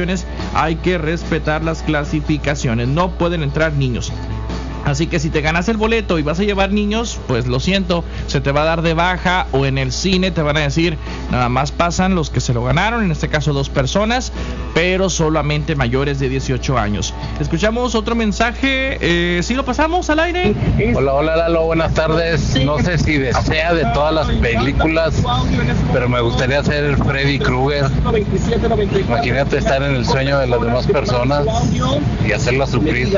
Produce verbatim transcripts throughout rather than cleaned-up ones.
clasificaciones, hay que respetar las clasificaciones. No pueden entrar niños. Así que si te ganas el boleto y vas a llevar niños, pues lo siento, se te va a dar de baja, o en el cine te van a decir, nada más pasan los que se lo ganaron, en este caso dos personas, pero solamente mayores de dieciocho años. Escuchamos otro mensaje, eh, ¿sí lo pasamos al aire? Hola, hola Lalo, buenas tardes. No sé si desea de todas las películas, pero me gustaría ser el Freddy Krueger. Imagínate estar en el sueño de las demás personas y hacerlas sufrir.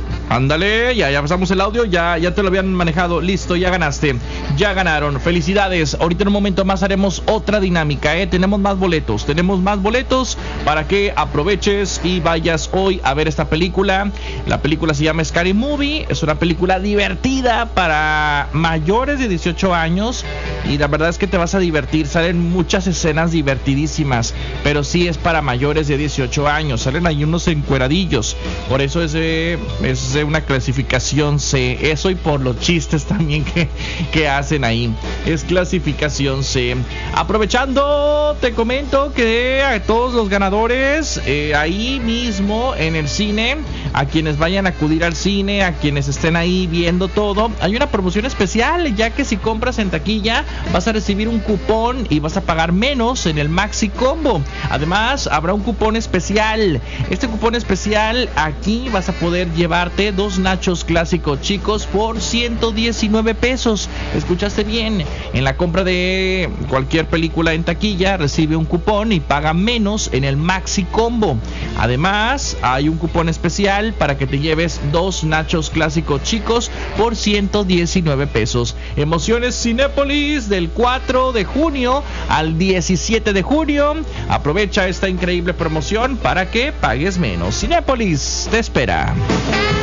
Ándale, ya, ya pasamos el audio, ya, ya te lo habían manejado, listo, ya ganaste, ya ganaron, felicidades. Ahorita en un momento más haremos otra dinámica, ¿eh? Tenemos más boletos, tenemos más boletos para que aproveches y vayas hoy a ver esta película. La película se llama Scary Movie, es una película divertida para mayores de dieciocho años y la verdad es que te vas a divertir, salen muchas escenas divertidísimas, pero sí es para mayores de dieciocho años, salen ahí unos encueradillos, por eso es... Eh, es de una clasificación C, eso y por los chistes también que, que hacen ahí, es clasificación C. Aprovechando, te comento que a todos los ganadores, eh, ahí mismo en el cine, a quienes vayan a acudir al cine, a quienes estén ahí viendo todo, hay una promoción especial, ya que si compras en taquilla vas a recibir un cupón y vas a pagar menos en el Maxi Combo. Además habrá un cupón especial, este cupón especial aquí vas a poder llevarte dos nachos clásicos chicos por ciento diecinueve pesos. Escuchaste bien, en la compra de cualquier película en taquilla recibe un cupón y paga menos en el Maxi Combo. Además hay un cupón especial para que te lleves dos nachos clásicos chicos por ciento diecinueve pesos. Emociones Cinépolis del cuatro de junio al diecisiete de junio. Aprovecha esta increíble promoción para que pagues menos. Cinépolis te espera.